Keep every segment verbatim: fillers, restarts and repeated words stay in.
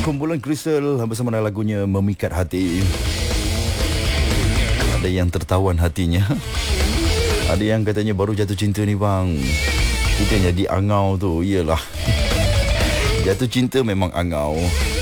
Kumpulan Crystal bersama lagunya Memikat Hati. Ada yang tertawan hatinya. Ada yang katanya baru jatuh cinta ni bang. Kita jadi angau tu. Iyalah. Jatuh cinta memang angau.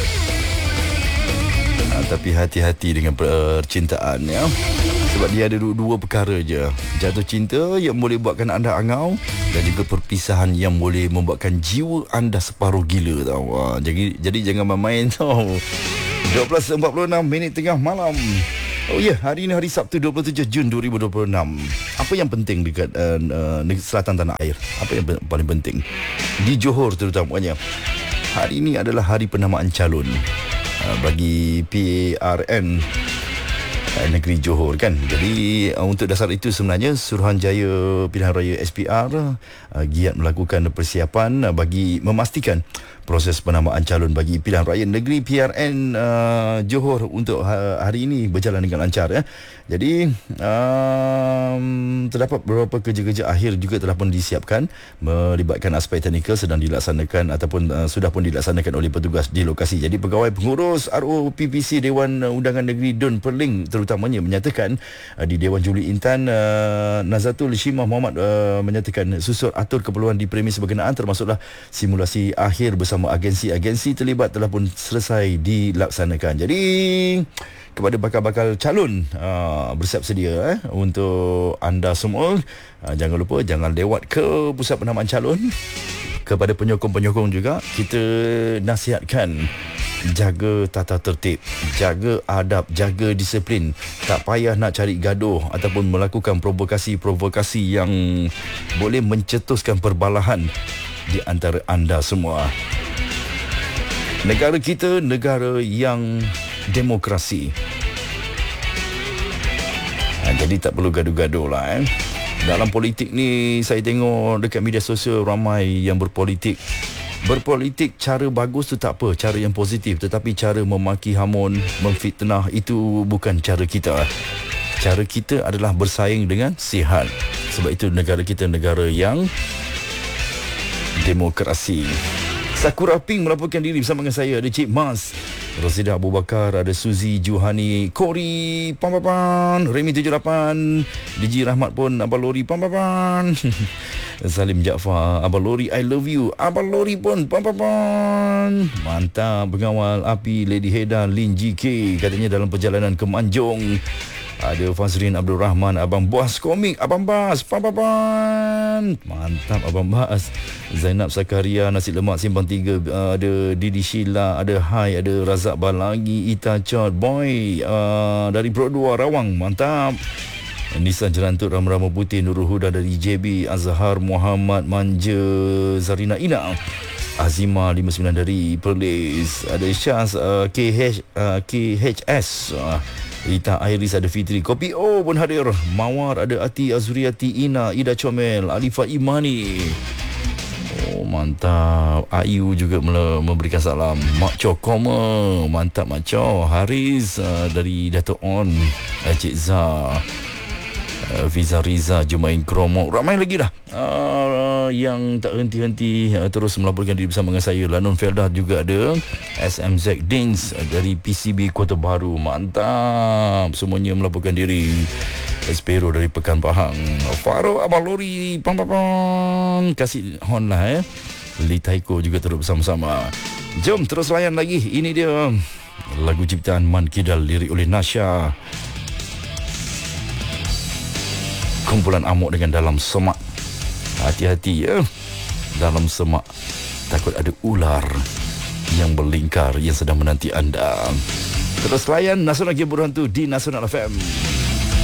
Ha, tapi hati-hati dengan percintaan ya. Sebab dia ada dua, dua perkara je. Jatuh cinta yang boleh buatkan anda angau, dan juga perpisahan yang boleh membuatkan jiwa anda separuh gila tau. Wah, jadi jadi jangan main-main tau. dua belas empat puluh enam minit tengah malam. Oh ya, yeah, hari ini hari Sabtu dua puluh tujuh Jun dua ribu dua puluh enam. Apa yang penting dekat uh, uh, selatan tanah air? Apa yang paling penting? Di Johor terutamanya. Hari ini adalah hari penamaan calon uh, bagi P R N negeri Johor kan. Jadi uh, untuk dasar itu sebenarnya Suruhanjaya Pilihan Raya S P R uh, giat melakukan persiapan uh, bagi memastikan proses penamaan calon bagi pilihan raya negeri P R N uh, Johor untuk ha- hari ini berjalan dengan lancar ya. Jadi um, terdapat beberapa kerja-kerja akhir juga telah pun disiapkan, melibatkan aspek teknikal sedang dilaksanakan ataupun uh, sudah pun dilaksanakan oleh petugas di lokasi. Jadi pegawai pengurus R O P P C Dewan Undangan Negeri Dun Perling terutamanya menyatakan uh, di Dewan Juli Intan uh, Nazatul Shimah Muhammad uh, menyatakan susun atur keperluan di premis berkenaan termasuklah simulasi akhir bersama agensi-agensi terlibat telah pun selesai dilaksanakan. Jadi kepada bakal-bakal calon uh, bersiap sedia eh, untuk anda semua, uh, jangan lupa jangan lewat ke pusat penamaan calon. Kepada penyokong-penyokong juga kita nasihatkan jaga tata tertib, jaga adab, jaga disiplin. Tak payah nak cari gaduh ataupun melakukan provokasi-provokasi yang boleh mencetuskan perbalahan di antara anda semua. Negara kita negara yang demokrasi. Ha, jadi tak perlu gaduh-gaduh lah eh. Dalam politik ni saya tengok dekat media sosial ramai yang berpolitik. Berpolitik cara bagus tu tak apa, cara yang positif. Tetapi cara memaki hamun, memfitnah itu bukan cara kita. Cara kita adalah bersaing dengan sihat. Sebab itu negara kita negara yang demokrasi. Sakura Pink melaporkan diri bersama dengan saya. Ada Cik Mas, Rosidah Abu Bakar, ada Suzy Juhani, Kori Pampapan, Remy tujuh lapan, D J Rahmat pun, Abang Lori Pampapan, Salim Jaafar, Abang Lori I love you, Abang Lori pun Pampapan. Mantap. Pengawal api Lady Heda Lin G K katanya dalam perjalanan ke Manjung. Ada Fazrin Abdul Rahman, Abang Bas Komik, Abang Bas Pampapan. Mantap Abang Bas. Zainab Sakaria, Nasi Lemak Simpang tiga, ada Didi Sheila, ada Hai, ada Razak Balagi, Ita Chot Boy uh, dari Pro dua Rawang. Mantap. Nisa Jerantut, Rama-Rama Putih, Nurul Huda dari J B, Azhar Muhammad Manja, Zarina Ina, Azima lima puluh sembilan dari Perlis, ada Syaz uh, K H uh, K H S uh, Rita Iris, ada Fitri Kopi O pun hadir. Mawar, ada Ati Azuriati Ina, Ida Comel, Alifah Imani. Oh mantap. Ayu juga memberikan salam. Mak Cho Koma, mantap Mak Cho. Haris uh, dari Dato' On, uh, Cik Zah, uh, Fiza Riza, Jumain Kromo. Ramai lagi dah uh, yang tak henti-henti uh, terus melaporkan diri bersama dengan saya. Lanun Felda juga ada. S M Z Dings uh, dari P C B Kota Baru. Mantap. Semuanya melaporkan diri. Espero dari Pekan Pahang. Farouk, Abang Lori Pampapan. Kasih hon lah eh. Li Taiko juga terus bersama-sama. Jom terus layan lagi. Ini dia lagu ciptaan Man Kidal, lirik oleh Nasha. Kumpulan Amok dengan Dalam Semak. Hati-hati ya. Dalam semak takut ada ular yang berlingkar yang sedang menanti anda. Terus layan Nasional Game Berhantu di Nasional F M.